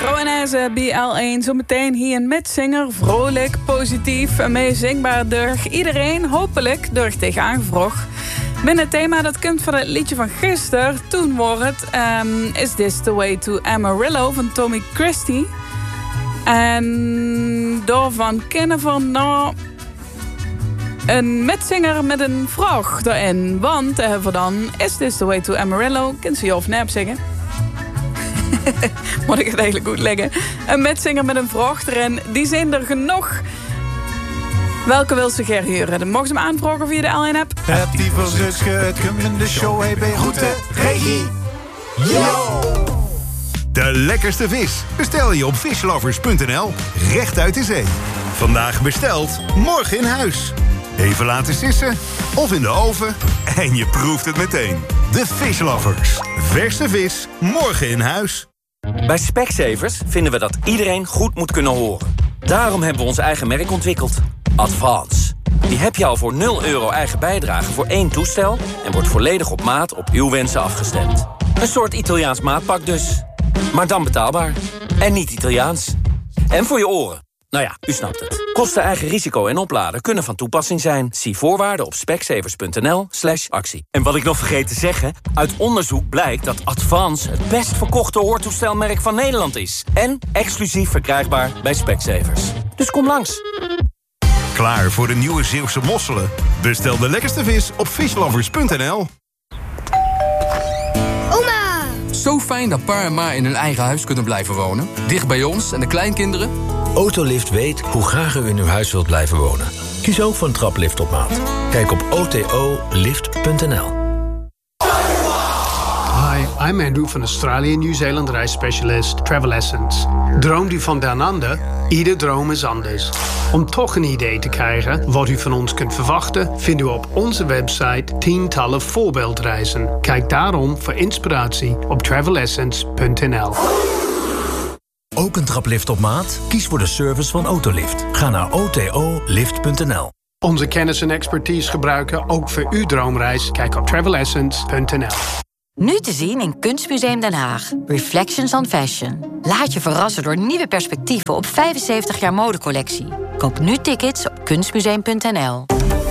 Rowanese BL1, zometeen hier een metzinger. Vrolijk, positief en meezingbaar durg iedereen hopelijk durg tegenaan gevroeg. Binnen het thema dat komt van het liedje van gisteren. Toen wordt het Is This The Way To Amarillo van Tommy Christie. En daarvan kennen van nou een metzinger met een vraag erin. Want hebben we dan Is This The Way To Amarillo. Kunt ze je of nep zeggen? Moet ik het eigenlijk goed leggen. Een metzinger met een vraag erin. Die zijn er genoeg. Welke wil ze graag huren? Dan mogen ze hem aanvragen via de LN-app. Het die van Zutske, het de show, hey, ben je goed, hè? Regie! Yo! De lekkerste vis bestel je op fishlovers.nl, recht uit de zee. Vandaag besteld, morgen in huis. Even laten sissen of in de oven en je proeft het meteen. De Fishlovers. Verse vis, morgen in huis. Bij Specsavers vinden we dat iedereen goed moet kunnen horen. Daarom hebben we ons eigen merk ontwikkeld. Advance. Die heb je al voor €0 eigen bijdrage voor 1 toestel en wordt volledig op maat op uw wensen afgestemd. Een soort Italiaans maatpak dus. Maar dan betaalbaar. En niet Italiaans. En voor je oren. Nou ja, u snapt het. Kosten, eigen risico en opladen kunnen van toepassing zijn. Zie voorwaarden op specsavers.nl/actie. En wat ik nog vergeet te zeggen, uit onderzoek blijkt dat Advance het best verkochte hoortoestelmerk van Nederland is. En exclusief verkrijgbaar bij Specsavers. Dus kom langs. Klaar voor de nieuwe Zeeuwse mosselen? Bestel de lekkerste vis op fishlovers.nl. Oma! Zo fijn dat pa en ma in hun eigen huis kunnen blijven wonen. Dicht bij ons en de kleinkinderen. Autolift weet hoe graag u in uw huis wilt blijven wonen. Kies ook voor een traplift op maat. Kijk op otolift.nl. Hi, I'm Andrew van Australië New Zealand reisspecialist Travel Essence. Droomt u van down under? Ieder droom is anders. Om toch een idee te krijgen wat u van ons kunt verwachten, vindt u op onze website tientallen voorbeeldreizen. Kijk daarom voor inspiratie op travelessence.nl. Ook een traplift op maat? Kies voor de service van Autolift. Ga naar otolift.nl. Onze kennis en expertise gebruiken ook voor uw droomreis. Kijk op travelessence.nl. Nu te zien in Kunstmuseum Den Haag. Reflections on Fashion. Laat je verrassen door nieuwe perspectieven op 75 jaar modecollectie. Koop nu tickets op kunstmuseum.nl.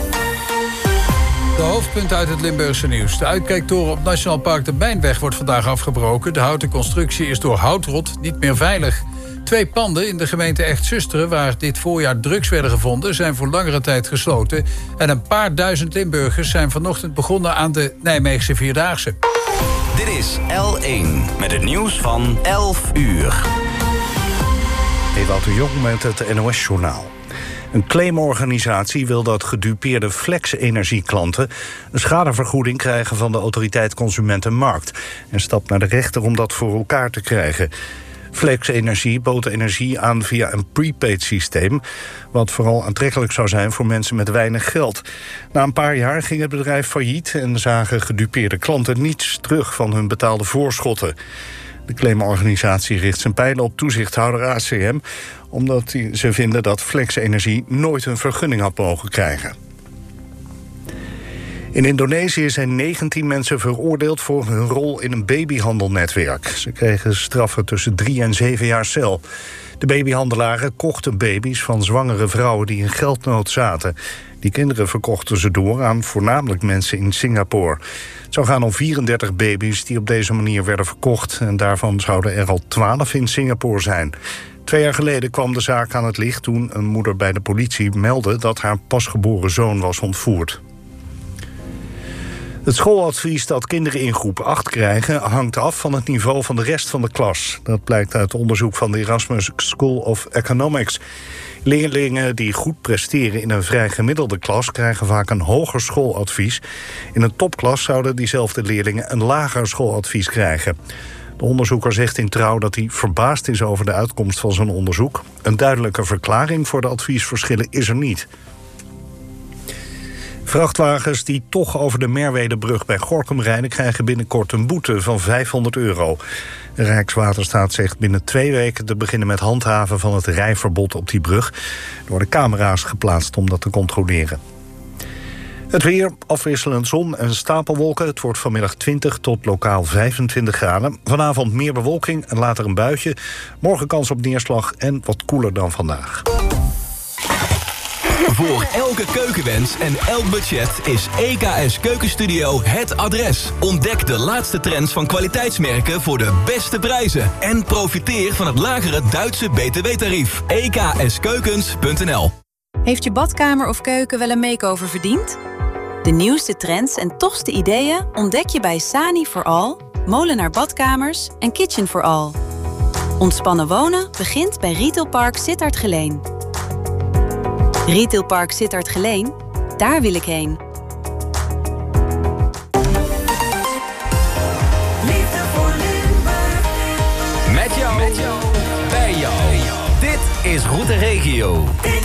De hoofdpunten uit het Limburgse nieuws. De uitkijktoren op Nationaal Park de Mijnweg wordt vandaag afgebroken. De houten constructie is door houtrot niet meer veilig. 2 panden in de gemeente Echt-Susteren, waar dit voorjaar drugs werden gevonden, zijn voor langere tijd gesloten. En een paar duizend Limburgers zijn vanochtend begonnen aan de Nijmeegse Vierdaagse. Dit is L1 met het nieuws van 11 uur. Ewout de Jong met het NOS-journaal. Een claimorganisatie wil dat gedupeerde Flex-energieklanten een schadevergoeding krijgen van de autoriteit Consumentenmarkt en stapt naar de rechter om dat voor elkaar te krijgen. Flex Energie bood de energie aan via een prepaid systeem, wat vooral aantrekkelijk zou zijn voor mensen met weinig geld. Na een paar jaar ging het bedrijf failliet en zagen gedupeerde klanten niets terug van hun betaalde voorschotten. De claimorganisatie richt zijn pijlen op toezichthouder ACM, omdat ze vinden dat Flex Energie nooit een vergunning had mogen krijgen. In Indonesië zijn 19 mensen veroordeeld voor hun rol in een babyhandelnetwerk. Ze kregen straffen tussen 3 en 7 jaar cel. De babyhandelaren kochten baby's van zwangere vrouwen die in geldnood zaten. Die kinderen verkochten ze door aan voornamelijk mensen in Singapore. Het zou gaan om 34 baby's die op deze manier werden verkocht. En daarvan zouden er al 12 in Singapore zijn. 2 jaar geleden kwam de zaak aan het licht toen een moeder bij de politie meldde dat haar pasgeboren zoon was ontvoerd. Het schooladvies dat kinderen in groep 8 krijgen hangt af van het niveau van de rest van de klas. Dat blijkt uit onderzoek van de Erasmus School of Economics. Leerlingen die goed presteren in een vrij gemiddelde klas krijgen vaak een hoger schooladvies. In een topklas zouden diezelfde leerlingen een lager schooladvies krijgen. De onderzoeker zegt in Trouw dat hij verbaasd is over de uitkomst van zijn onderzoek. Een duidelijke verklaring voor de adviesverschillen is er niet. Vrachtwagens die toch over de Merwedebrug bij Gorinchem rijden krijgen binnenkort een boete van €500. De Rijkswaterstaat zegt binnen 2 weken te beginnen met handhaven van het rijverbod op die brug. Er worden camera's geplaatst om dat te controleren. Het weer, afwisselend zon en stapelwolken. Het wordt vanmiddag 20 tot lokaal 25 graden. Vanavond meer bewolking en later een buitje. Morgen kans op neerslag en wat koeler dan vandaag. Voor elke keukenwens en elk budget is EKS Keukenstudio het adres. Ontdek de laatste trends van kwaliteitsmerken voor de beste prijzen. En profiteer van het lagere Duitse BTW-tarief. EKSkeukens.nl. Heeft je badkamer of keuken wel een makeover verdiend? De nieuwste trends en tofste ideeën ontdek je bij Sani for All, Molenaar Badkamers en Kitchen for All. Ontspannen wonen begint bij Retail Park Sittard Geleen. Retail Park Sittard Geleen, daar wil ik heen. Liefde voor Limburg. Met jou, bij jou. Dit is Route Regio.